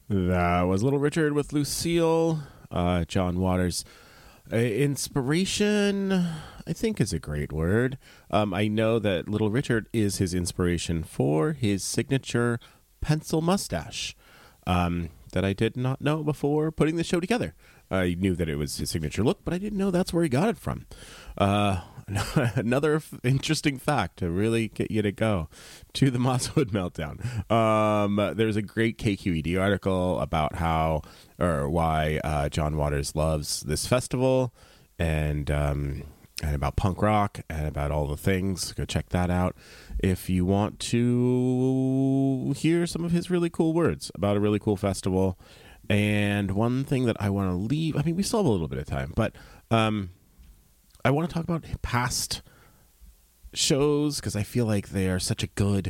That was Little Richard with Lucille. John Waters. Inspiration, I think, is a great word. I know that Little Richard is his inspiration for his signature pencil mustache that I did not know before putting the show together. I knew that it was his signature look, but I didn't know that's where he got it from. Another interesting fact to really get you to go to the Mosswood Meltdown. There's a great KQED article about how or why John Waters loves this festival and about punk rock and about all the things. Go check that out if you want to hear some of his really cool words about a really cool festival. And one thing that I want to leave, I mean, we still have a little bit of time, but I want to talk about past shows because I feel like they are such a good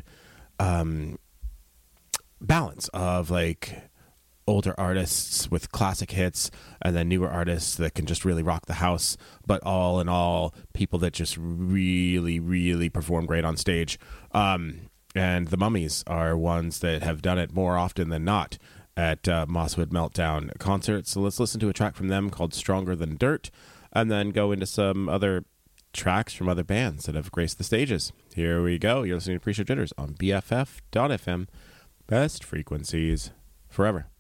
balance of like older artists with classic hits and then newer artists that can just really rock the house, but all in all, people that just really, really perform great on stage. And the Mummies are ones that have done it more often than not at Mosswood Meltdown concerts. So let's listen to a track from them called Stronger Than Dirt, and then go into some other tracks from other bands that have graced the stages. Here we go. You're listening to Pre-Show Jitters on BFF.FM. Best frequencies forever.